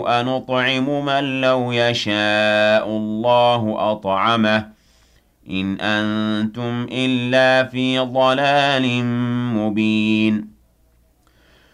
أَنُطْعِمُ مَن لَّوْ يَشَاءُ اللَّهُ أَطْعَمَهُ إِنْ أَنتُمْ إِلَّا فِي ضَلَالٍ مُّبِينٍ